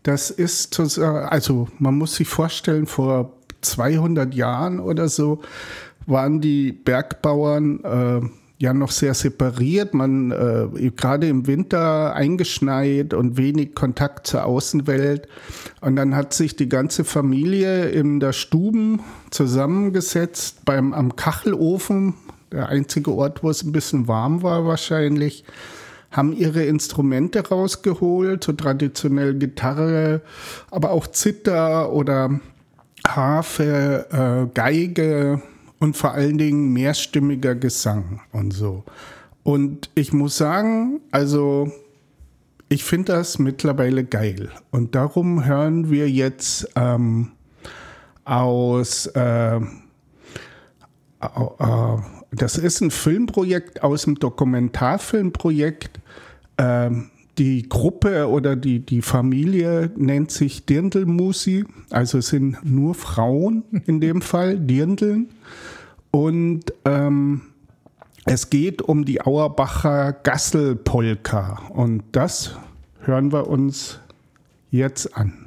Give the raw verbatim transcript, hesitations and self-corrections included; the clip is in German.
das ist, also man muss sich vorstellen, vor zweihundert Jahren oder so waren die Bergbauern äh, ja noch sehr separiert, man äh, gerade im Winter eingeschneit und wenig Kontakt zur Außenwelt. Und dann hat sich die ganze Familie in der Stuben zusammengesetzt beim am Kachelofen, der einzige Ort, wo es ein bisschen warm war wahrscheinlich, haben ihre Instrumente rausgeholt, so traditionell Gitarre, aber auch Zither oder Harfe, äh, Geige, und vor allen Dingen mehrstimmiger Gesang und so. Und ich muss sagen, also ich finde das mittlerweile geil. Und darum hören wir jetzt ähm, aus, äh, äh, äh, das ist ein Filmprojekt aus dem Dokumentarfilmprojekt. Äh, die Gruppe oder die, die Familie nennt sich Dirndl-Musi, also es sind nur Frauen in dem Fall, Dirndln. Und ähm, es geht um die Auerbacher Gasselpolka. Und das hören wir uns jetzt an.